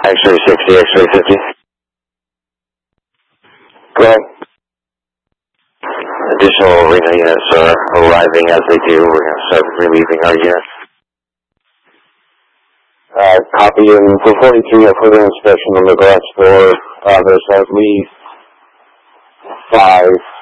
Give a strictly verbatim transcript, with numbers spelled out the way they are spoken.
X-ray sixty, X-ray fifty. Go ahead. Additional arena units are arriving as they do. We're going to start relieving our units. Uh, copy, and for forty-three, a further inspection on the glass door. Uh, there's at least five